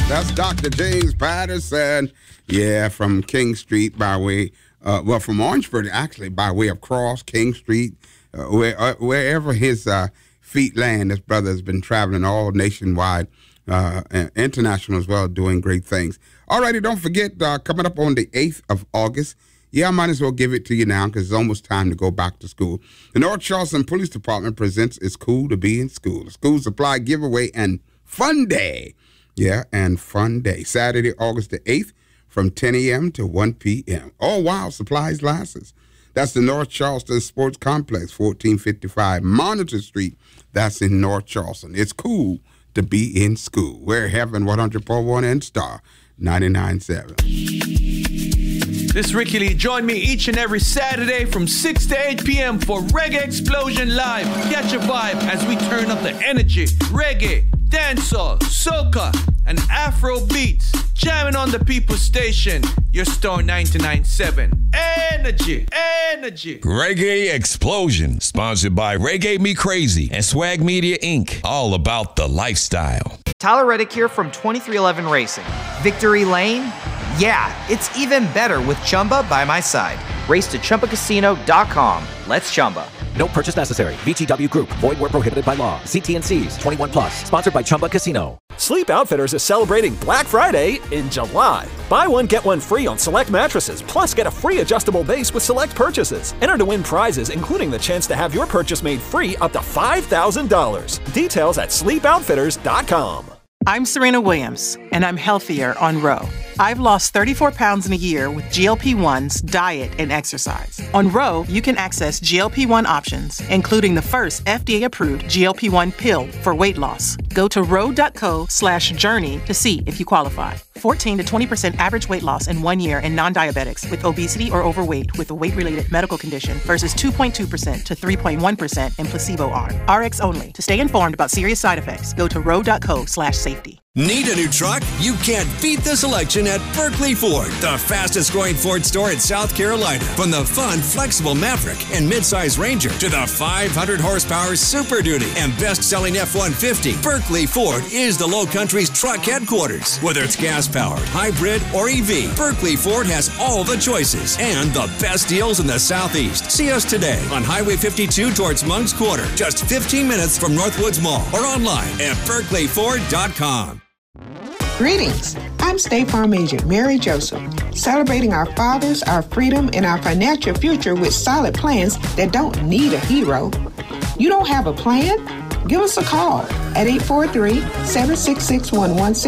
That's Dr. James Patterson. Yeah, from King Street by way, from Orangeburg, actually, by way of Cross, King Street, wherever his feet land. This brother has been traveling all nationwide, and international as well, doing great things. All righty, don't forget, coming up on the 8th of August, I might as well give it to you now because it's almost time to go back to school. The North Charleston Police Department presents It's Cool to Be in School, a school supply giveaway and fun day. Yeah, and fun day. Saturday, August the 8th from 10 a.m. to 1 p.m. All while supplies lasts. That's the North Charleston Sports Complex, 1455 Monitor Street. That's in North Charleston. It's cool to be in school. We're having 100.1 and Star 99.7. This is Ricky Lee. Join me each and every Saturday from 6 to 8 p.m. for Reggae Explosion Live. Catch a vibe as we turn up the energy. Reggae, dancehall, soca, and Afro beats. Jamming on the People's Station. Your Star 99.7. Energy, energy. Reggae Explosion. Sponsored by Reggae Me Crazy and Swag Media Inc. All about the lifestyle. Tyler Reddick here from 2311 Racing. Victory Lane? Yeah, it's even better with Chumba by my side. Race to ChumbaCasino.com. Let's Chumba. No purchase necessary. VGW Group. Void where prohibited by law. See T&Cs. 21 plus. Sponsored by Chumba Casino. Sleep Outfitters is celebrating Black Friday in July. Buy one, get one free on select mattresses. Plus, get a free adjustable base with select purchases. Enter to win prizes, including the chance to have your purchase made free up to $5,000. Details at sleepoutfitters.com. I'm Serena Williams, and I'm healthier on Ro. I've lost 34 pounds in a year with GLP-1s, diet, and exercise. On Ro, you can access GLP-1 options, including the first FDA-approved GLP-1 pill for weight loss. Go to ro.co/journey to see if you qualify. 14 to 20% average weight loss in 1 year in non-diabetics with obesity or overweight with a weight-related medical condition versus 2.2% to 3.1% in placebo arm. RX only. To stay informed about serious side effects, go to ro.co/safety. Need a new truck? You can't beat the selection at Berkeley Ford, the fastest growing Ford store in South Carolina. From the fun, flexible Maverick and midsize Ranger to the 500 horsepower Super Duty and best-selling F-150, Berkeley Ford is the Low Country's truck headquarters. Whether it's gas-powered, hybrid, or EV, Berkeley Ford has all the choices and the best deals in the Southeast. See us today on Highway 52 towards Moncks Quarter, just 15 minutes from Northwoods Mall, or online at berkeleyford.com. Greetings. I'm State Farm Agent Mary Joseph, celebrating our fathers, our freedom, and our financial future with solid plans that don't need a hero. You don't have a plan? Give us a call at 843-766-1160